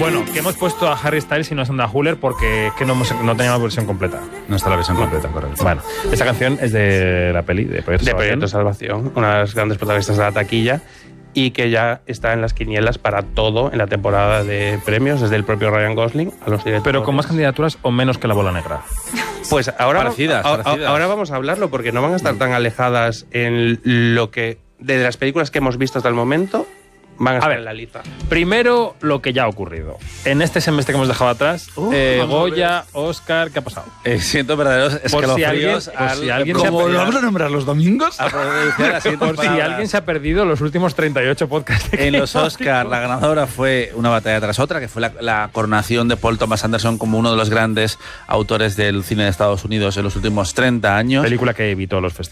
Bueno, que hemos puesto a Harry Styles y no a Sandra Hüller porque es que no teníamos la versión completa. No está la versión completa, correcto. Bueno, esta canción es de la peli de Proyecto Salvación, una de las grandes protagonistas de la taquilla, y que ya está en las quinielas para todo en la temporada de premios, desde el propio Ryan Gosling a los directores. Pero con más candidaturas o menos que La Bola Negra. Pues ahora, Parecidas. ahora vamos a hablarlo, porque no van a estar tan alejadas en lo que de las películas que hemos visto hasta el momento. Van a estar en la lista. Primero, lo que ya ha ocurrido. En este semestre que hemos dejado atrás, Goya, Oscar, ¿qué ha pasado? Siento verdaderos escalofríos. ¿Cómo lo vamos a nombrar los domingos? Por si alguien se ha perdido los últimos 38 podcasts. En los Oscar, la ganadora fue una batalla tras otra, que fue la coronación de Paul Thomas Anderson como uno de los grandes autores del cine de Estados Unidos en los últimos 30 años. Película que evitó los festivales.